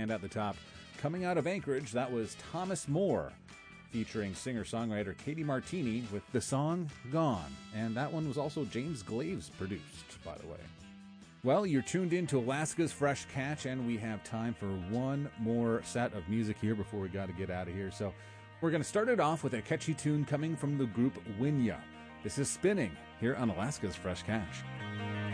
And at the top, coming out of Anchorage, that was Thomas Moore, featuring singer-songwriter Katie Martini with the song Gone. And that one was also James Glaves produced, by the way. Well, you're tuned in to Alaska's Fresh Catch, and we have time for one more set of music here before we got to get out of here. So we're going to start it off with a catchy tune coming from the group Winya. This is Spinning here on Alaska's Fresh Catch.